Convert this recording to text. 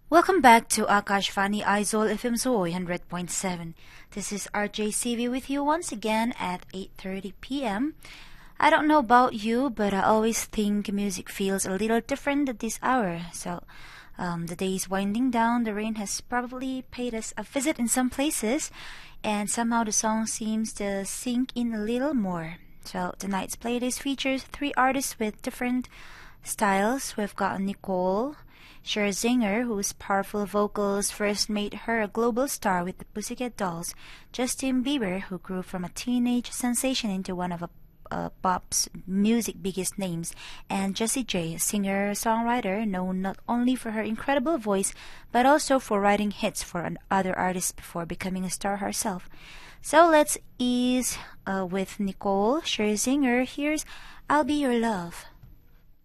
Welcome back to Akashvani Aizol FM Soy 100.7. This is RJCV with you once again at 8:30 p.m. I don't know about you, but I always think music feels a little different at this hour. The day is winding down, the rain has probably paid us a visit in some places, and somehow the song seems to sink in a little more. So tonight's playlist features three artists with different styles. We've got Nicole Scherzinger, whose powerful vocals first made her a global star with the Pussycat Dolls; Justin Bieber, who grew from a teenage sensation into one of pop's music biggest names; and Jessie J, a singer-songwriter known not only for her incredible voice but also for writing hits for other artists before becoming a star herself. So let's ease with Nicole Scherzinger. Here's "I'll Be Your Love."